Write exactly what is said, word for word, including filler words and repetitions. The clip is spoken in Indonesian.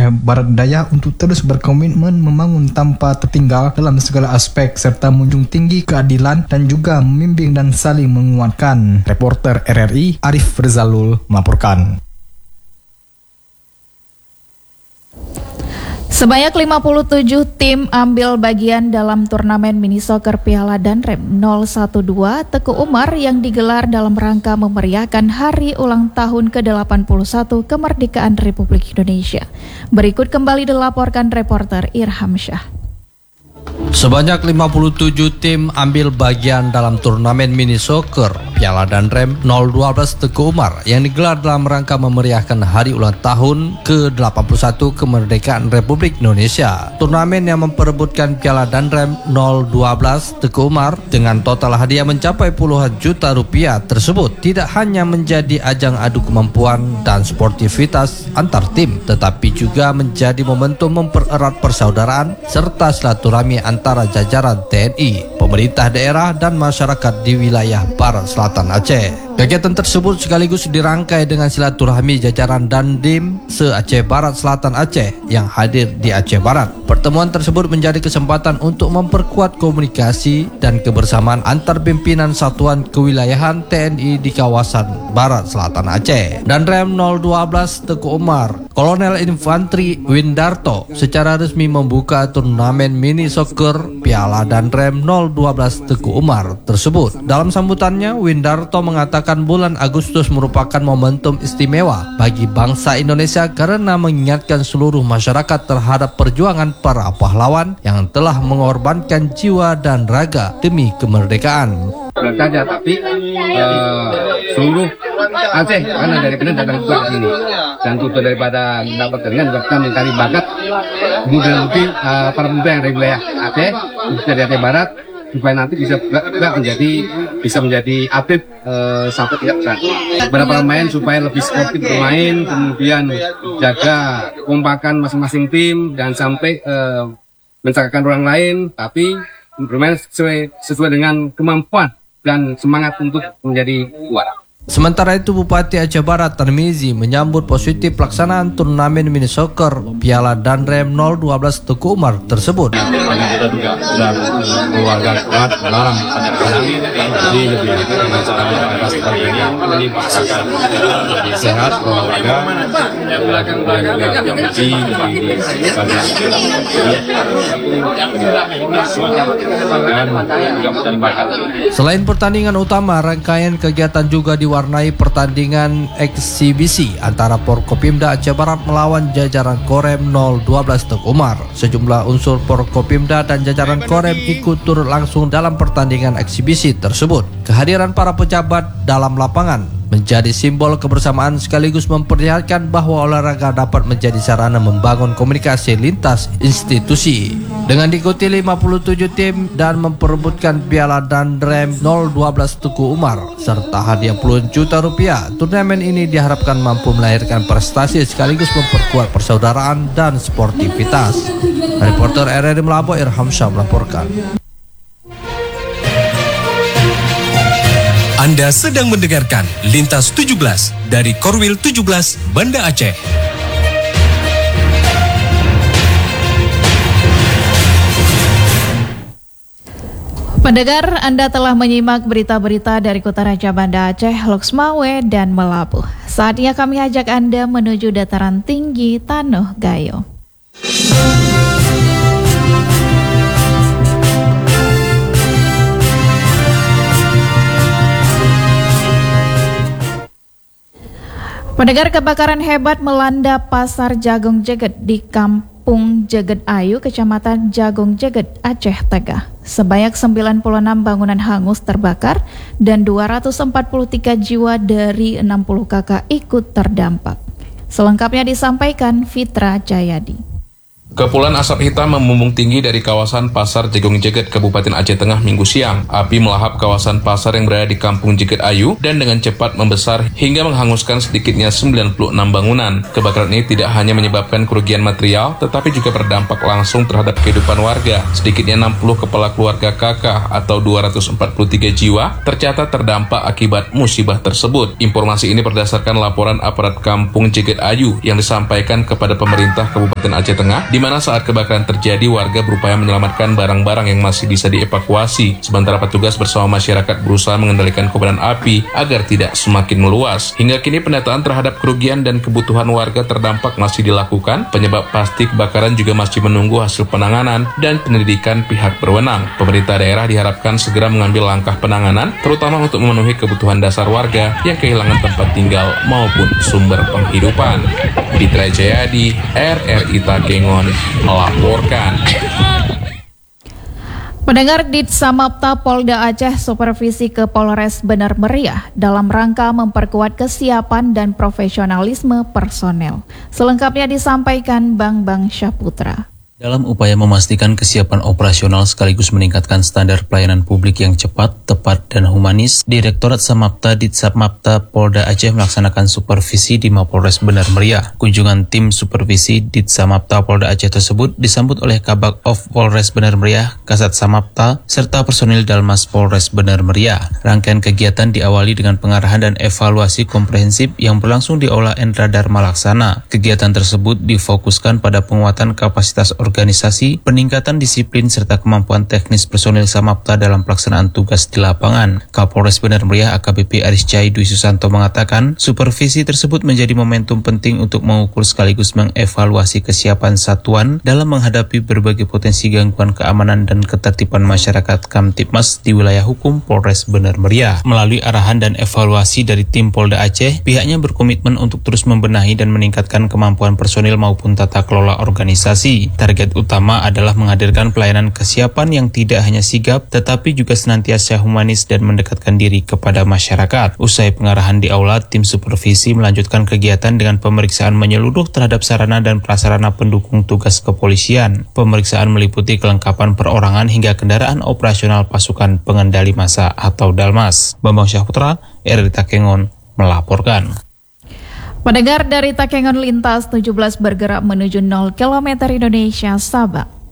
Barat Daya untuk terus berkomitmen membangun tanpa tertinggal dalam segala aspek serta menjunjung tinggi keadilan dan juga membimbing dan saling menguatkan. Reporter R R I Arif Rizalul melaporkan. Sebanyak lima puluh tujuh tim ambil bagian dalam turnamen mini soccer Piala Danrem nol satu dua Teguh Umar yang digelar dalam rangka memeriahkan hari ulang tahun ke delapan puluh satu kemerdekaan Republik Indonesia. Berikut kembali dilaporkan reporter Irham Syah. Sebanyak lima puluh tujuh tim ambil bagian dalam turnamen mini soccer Piala Danrem nol satu dua Teguh Umar yang digelar dalam rangka memeriahkan hari ulang tahun ke delapan puluh satu kemerdekaan Republik Indonesia. Turnamen yang memperebutkan Piala Danrem nol satu dua Teguh Umar dengan total hadiah mencapai puluhan juta rupiah tersebut tidak hanya menjadi ajang adu kemampuan dan sportivitas antar tim, tetapi juga menjadi momentum mempererat persaudaraan serta silaturahmi antara jajaran T N I, pemerintah daerah dan masyarakat di wilayah Barat Selatan Aceh. Kegiatan tersebut sekaligus dirangkai dengan silaturahmi jajaran Dandim se-Aceh Barat Selatan Aceh yang hadir di Aceh Barat. Pertemuan tersebut menjadi kesempatan untuk memperkuat komunikasi dan kebersamaan antar pimpinan satuan kewilayahan T N I di kawasan Barat Selatan Aceh. Danrem nol satu dua Teguh Umar, Kolonel Infantri Windarto secara resmi membuka turnamen mini soccer Piala Danrem nol satu dua Teguh Umar tersebut. Dalam sambutannya, Windarto mengatakan bulan Agustus merupakan momentum istimewa bagi bangsa Indonesia karena mengingatkan seluruh masyarakat terhadap perjuangan para pahlawan yang telah mengorbankan jiwa dan raga demi kemerdekaan. Bukan saja, tapi uh, seluruh Aceh karena dari benar datang juga ke sini, dan tujuan daripada dapat dengan kita mencari bakat muda-mudi uh, para pemuda yang dari wilayah Aceh, dari Aceh Barat, supaya nanti bisa juga menjadi bisa menjadi atlet uh, sampai tidak berat. Beberapa pemain supaya lebih sportif bermain, kemudian jaga kompakan masing-masing tim dan sampai uh, mencakapkan orang lain, tapi bermain sesuai, sesuai dengan kemampuan dan semangat untuk menjadi kuat. Sementara itu, Bupati Aceh Barat Tarmizi menyambut positif pelaksanaan turnamen mini soccer Piala Danrem nol satu dua Teguh Umar tersebut. Karena kita juga sudah keluarga kuat, larang jadi lebih masyarakat seperti ini ini masyarakat lebih sehat, olahraga, lebih uji, lebih banyak Selain pertandingan utama, rangkaian kegiatan juga di diwarnai pertandingan eksibisi antara Porkopimda Aceh Barat melawan jajaran Korem nol satu dua Teguh Umar. Sejumlah unsur Porkopimda dan jajaran Korem ikut turut langsung dalam pertandingan eksibisi tersebut. Kehadiran para pejabat dalam lapangan menjadi simbol kebersamaan sekaligus memperlihatkan bahwa olahraga dapat menjadi sarana membangun komunikasi lintas institusi. Dengan diikuti lima puluh tujuh tim dan memperebutkan Piala Danrem nol satu dua Teguh Umar serta hadiah puluhan juta rupiah, turnamen ini diharapkan mampu melahirkan prestasi sekaligus memperkuat persaudaraan dan sportivitas. Reporter R R I Melabo Irham Syah melaporkan. Anda sedang mendengarkan Lintas tujuh belas dari Korwil tujuh belas Banda Aceh. Pendengar, Anda telah menyimak berita-berita dari Kota Raja Banda Aceh, Loksmawe, dan Melabuh. Saatnya kami ajak Anda menuju dataran tinggi Tanoh Gayo. Pendengar, kebakaran hebat melanda pasar Jagung Jeget di Kampung Jeget Ayu, Kecamatan Jagung Jeget, Aceh Tengah. Sebanyak sembilan puluh enam bangunan hangus terbakar dan dua ratus empat puluh tiga jiwa dari enam puluh kakak ikut terdampak. Selengkapnya disampaikan Fitra Jayadi. Kepulan asap hitam membumbung tinggi dari kawasan Pasar Jegong Jeget, Kabupaten Aceh Tengah Minggu siang. Api melahap kawasan pasar yang berada di Kampung Jeget Ayu dan dengan cepat membesar hingga menghanguskan sedikitnya sembilan puluh enam bangunan. Kebakaran ini tidak hanya menyebabkan kerugian material, tetapi juga berdampak langsung terhadap kehidupan warga. Sedikitnya enam puluh kepala keluarga K K atau dua ratus empat puluh tiga jiwa tercatat terdampak akibat musibah tersebut. Informasi ini berdasarkan laporan aparat Kampung Jeget Ayu yang disampaikan kepada pemerintah Kabupaten Aceh Tengah, di mana saat kebakaran terjadi warga berupaya menyelamatkan barang-barang yang masih bisa dievakuasi, sementara petugas bersama masyarakat berusaha mengendalikan kobaran api agar tidak semakin meluas. Hingga kini pendataan terhadap kerugian dan kebutuhan warga terdampak masih dilakukan. Penyebab pasti kebakaran juga masih menunggu hasil penanganan dan penyelidikan pihak berwenang. Pemerintah daerah diharapkan segera mengambil langkah penanganan, terutama untuk memenuhi kebutuhan dasar warga yang kehilangan tempat tinggal maupun sumber penghidupan. Fitra Jayadi, R R I Takengon, melaporkan. Pendengar, Ditsamapta Polda Aceh supervisi ke Polres Benar Meriah dalam rangka memperkuat kesiapan dan profesionalisme personel. Selengkapnya disampaikan Bang Bang Syahputra. Dalam upaya memastikan kesiapan operasional sekaligus meningkatkan standar pelayanan publik yang cepat, tepat, dan humanis, Direktorat Samapta Ditsamapta Polda Aceh melaksanakan supervisi di Mapolres Benar Meriah. Kunjungan tim supervisi Ditsamapta Polda Aceh tersebut disambut oleh Kabak of Polres Benar Meriah, Kasat Samapta, serta personil Dalmas Polres Benar Meriah. Rangkaian kegiatan diawali dengan pengarahan dan evaluasi komprehensif yang berlangsung di Aula Endra Dharma Laksana. Kegiatan tersebut difokuskan pada penguatan kapasitas organisasi, peningkatan disiplin, serta kemampuan teknis personil Samapta dalam pelaksanaan tugas di lapangan. Kapolres Benar Meriah A K B P Aris Cai Dwi Susanto mengatakan, supervisi tersebut menjadi momentum penting untuk mengukur sekaligus mengevaluasi kesiapan satuan dalam menghadapi berbagai potensi gangguan keamanan dan ketertiban masyarakat Kamtibmas di wilayah hukum Polres Benar Meriah. Melalui arahan dan evaluasi dari tim Polda Aceh, pihaknya berkomitmen untuk terus membenahi dan meningkatkan kemampuan personil maupun tata kelola organisasi. Target utama adalah menghadirkan pelayanan kesiapan yang tidak hanya sigap, tetapi juga senantiasa humanis dan mendekatkan diri kepada masyarakat. Usai pengarahan di aula, tim supervisi melanjutkan kegiatan dengan pemeriksaan menyeluruh terhadap sarana dan prasarana pendukung tugas kepolisian. Pemeriksaan meliputi kelengkapan perorangan hingga kendaraan operasional pasukan pengendali massa atau Dalmas. Bambang Syahputra, R R I Takengon, melaporkan. Pendengar, dari Takengon lintas tujuh belas bergerak menuju nol kilometer Indonesia Sabah.